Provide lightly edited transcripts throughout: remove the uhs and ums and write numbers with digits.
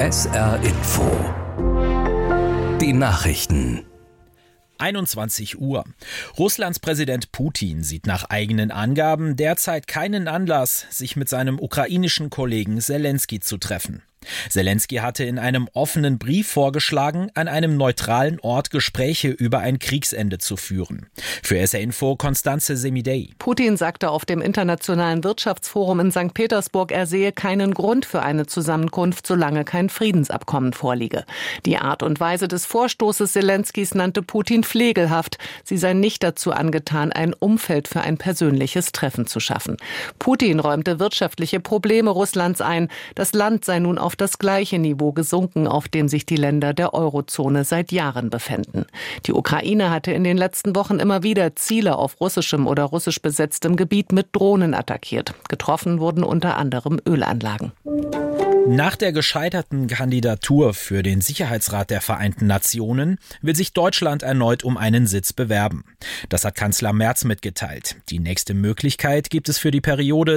SR Info. Die Nachrichten. 21 Uhr. Russlands Präsident Putin sieht nach eigenen Angaben derzeit keinen Anlass, sich mit seinem ukrainischen Kollegen Selenskyj zu treffen. Selenskyj hatte in einem offenen Brief vorgeschlagen, an einem neutralen Ort Gespräche über ein Kriegsende zu führen. Für SR Info Constanze Semidey. Putin sagte auf dem Internationalen Wirtschaftsforum in St. Petersburg, er sehe keinen Grund für eine Zusammenkunft, solange kein Friedensabkommen vorliege. Die Art und Weise des Vorstoßes Selenskyjs nannte Putin pflegelhaft. Sie sei nicht dazu angetan, ein Umfeld für ein persönliches Treffen zu schaffen. Putin räumte wirtschaftliche Probleme Russlands ein. Das Land sei nun auf das gleiche Niveau gesunken, auf dem sich die Länder der Eurozone seit Jahren befänden. Die Ukraine hatte in den letzten Wochen immer wieder Ziele auf russischem oder russisch besetztem Gebiet mit Drohnen attackiert. Getroffen wurden unter anderem Ölanlagen. Nach der gescheiterten Kandidatur für den Sicherheitsrat der Vereinten Nationen will sich Deutschland erneut um einen Sitz bewerben. Das hat Kanzler Merz mitgeteilt. Die nächste Möglichkeit gibt es für die Periode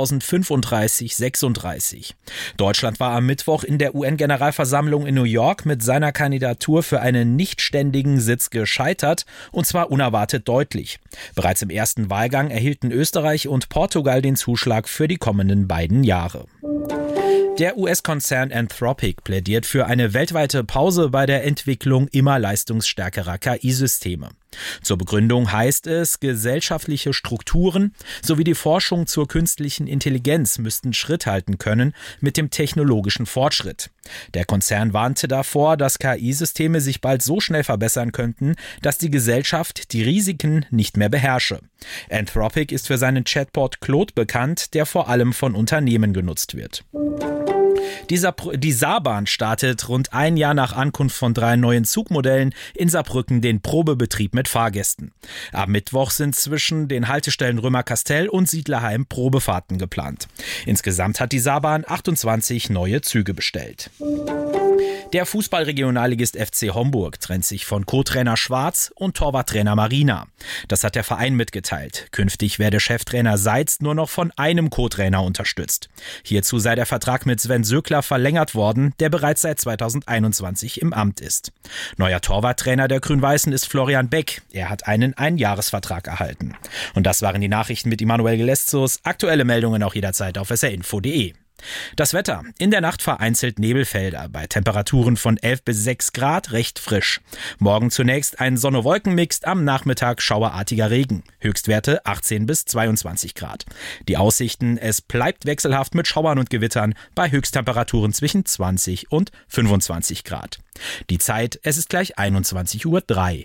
2035-36. Deutschland war am Mittwoch in der UN-Generalversammlung in New York mit seiner Kandidatur für einen nichtständigen Sitz gescheitert, und zwar unerwartet deutlich. Bereits im ersten Wahlgang erhielten Österreich und Portugal den Zuschlag für die kommenden beiden Jahre. Der US-Konzern Anthropic plädiert für eine weltweite Pause bei der Entwicklung immer leistungsstärkerer KI-Systeme. Zur Begründung heißt es, gesellschaftliche Strukturen sowie die Forschung zur künstlichen Intelligenz müssten Schritt halten können mit dem technologischen Fortschritt. Der Konzern warnte davor, dass KI-Systeme sich bald so schnell verbessern könnten, dass die Gesellschaft die Risiken nicht mehr beherrsche. Anthropic ist für seinen Chatbot Claude bekannt, der vor allem von Unternehmen genutzt wird. Die Saarbahn startet rund ein Jahr nach Ankunft von 3 neuen Zugmodellen in Saarbrücken den Probebetrieb mit Fahrgästen. Am Mittwoch sind zwischen den Haltestellen Römerkastell und Siedlerheim Probefahrten geplant. Insgesamt hat die Saarbahn 28 neue Züge bestellt. Der Fußballregionalligist FC Homburg trennt sich von Co-Trainer Schwarz und Torwarttrainer Marina. Das hat der Verein mitgeteilt. Künftig werde Cheftrainer Seitz nur noch von einem Co-Trainer unterstützt. Hierzu sei der Vertrag mit Sven Söckler verlängert worden, der bereits seit 2021 im Amt ist. Neuer Torwarttrainer der Grün-Weißen ist Florian Beck. Er hat einen Einjahresvertrag erhalten. Und das waren die Nachrichten mit Immanuel Geleszus. Aktuelle Meldungen auch jederzeit auf srinfo.de. Das Wetter. In der Nacht vereinzelt Nebelfelder bei Temperaturen von 11 bis 6 Grad, recht frisch. Morgen zunächst ein Sonne-Wolken-Mix, am Nachmittag schauerartiger Regen. Höchstwerte 18 bis 22 Grad. Die Aussichten, es bleibt wechselhaft mit Schauern und Gewittern bei Höchsttemperaturen zwischen 20 und 25 Grad. Die Zeit, es ist gleich 21:03 Uhr.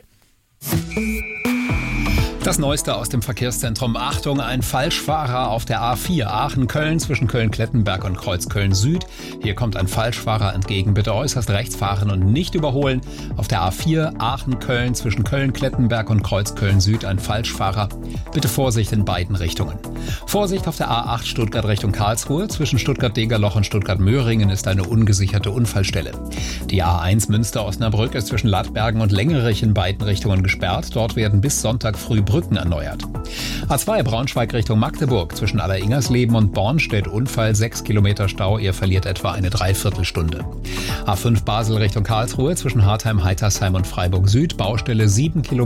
Das Neueste aus dem Verkehrszentrum. Achtung, ein Falschfahrer auf der A4 Aachen-Köln zwischen Köln-Klettenberg und Kreuzköln-Süd. Hier kommt ein Falschfahrer entgegen. Bitte äußerst rechts fahren und nicht überholen. Auf der A4 Aachen-Köln zwischen Köln-Klettenberg und Kreuzköln-Süd ein Falschfahrer. Bitte Vorsicht in beiden Richtungen. Vorsicht auf der A8 Stuttgart Richtung Karlsruhe. Zwischen Stuttgart-Degerloch und Stuttgart-Möhringen ist eine ungesicherte Unfallstelle. Die A1 Münster-Osnabrück ist zwischen Lattbergen und Längerich in beiden Richtungen gesperrt. Dort werden bis Sonntag früh Brücken erneuert. A2 Braunschweig Richtung Magdeburg. Zwischen Alleringersleben und Bornstedt Unfall, 6 Kilometer Stau. Ihr verliert etwa eine Dreiviertelstunde. A5 Basel Richtung Karlsruhe. Zwischen Hartheim, Heitersheim und Freiburg Süd. Baustelle 7 Kilometer.